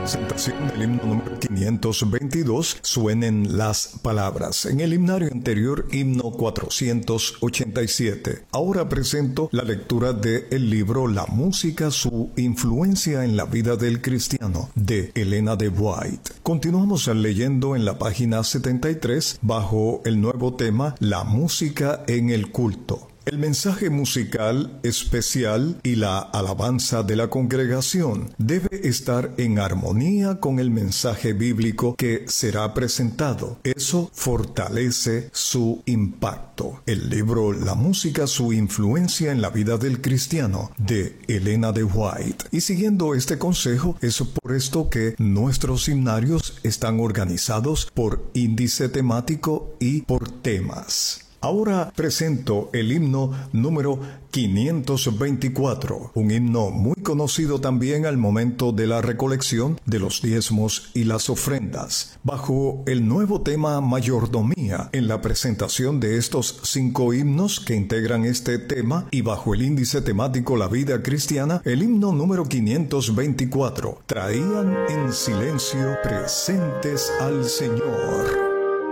presentación del himno número 522 suenen las palabras. En el himnario anterior, himno 487. Ahora presento la lectura del libro La música, su influencia en la vida del cristiano, de Elena de White. Continuamos leyendo en la página 73 bajo el nuevo tema La música en el culto. El mensaje musical especial y la alabanza de la congregación debe estar en armonía con el mensaje bíblico que será presentado. Eso fortalece su impacto. El libro La música, su influencia en la vida del cristiano, de Elena de White. Y siguiendo este consejo, es por esto que nuestros himnarios están organizados por índice temático y por temas. Ahora presento el himno número 524, un himno muy conocido también al momento de la recolección de los diezmos y las ofrendas. Bajo el nuevo tema mayordomía, en la presentación de estos 5 himnos que integran este tema y bajo el índice temático La vida cristiana, el himno número 524, traían en silencio presentes al Señor.